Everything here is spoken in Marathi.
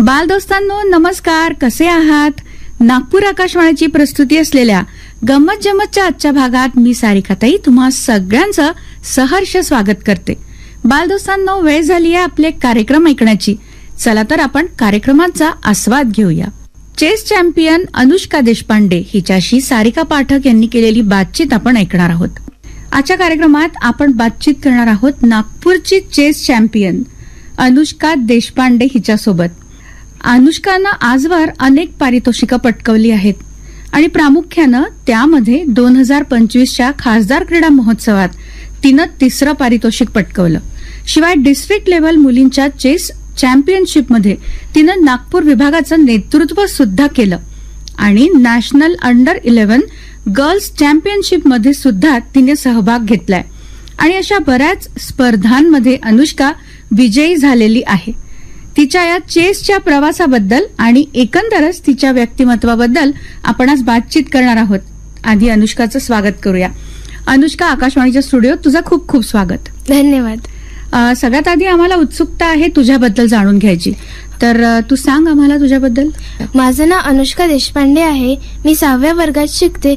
बालदोस्तांनो नमस्कार, कसे आहात? नागपूर आकाशवाणीची प्रस्तुती असलेल्या गंमत जम्मतच्या आजच्या भागात मी सारिकाताई तुम्हा सगळ्यांचं सहर्ष स्वागत करते. बालदोस्तांनो, वेळ झाली आहे आपले कार्यक्रम ऐकण्याची. चला तर आपण कार्यक्रमाचा आस्वाद घेऊया. चेस चॅम्पियन अनुष्का देशपांडे हिच्याशी सारिका पाठक यांनी केलेली बातचीत आपण ऐकणार आहोत. आजच्या कार्यक्रमात आपण बातचीत करणार आहोत नागपूरची चेस चॅम्पियन अनुष्का देशपांडे हिच्यासोबत. अनुष्कानं आजवर अनेक पारितोषिकं पटकावली आहेत आणि प्रामुख्यानं त्यामध्ये 2025च्या खासदार क्रीडा महोत्सवात तिनं 3रं पारितोषिक पटकावलं. शिवाय डिस्ट्रिक्ट लेव्हल मुलींच्या चेस चॅम्पियनशिपमध्ये तिनं नागपूर विभागाचं नेतृत्व सुद्धा केलं आणि नॅशनल अंडर 11 गर्ल्स चॅम्पियनशिपमध्ये सुद्धा तिने सहभाग घेतलाय आणि अशा बऱ्याच स्पर्धांमध्ये अनुष्का विजयी झालेली आहे. तिच्या या चेसच्या प्रवासाबद्दल आणि एकंदरच तिच्या व्यक्तिमत्वाबद्दल आपण आज बातचीत करणार आहोत. आधी अनुष्काचं स्वागत करूया. अनुष्का, आकाशवाणीच्या स्टुडिओत तुझं खूप खूप स्वागत. धन्यवाद. सगळ्यात आधी आम्हाला उत्सुकता आहे तुझ्याबद्दल जाणून घ्यायची, तर तू सांग आम्हाला तुझ्याबद्दल. माझं नाव अनुष्का देशपांडे आहे. मी 6व्या वर्गात शिकते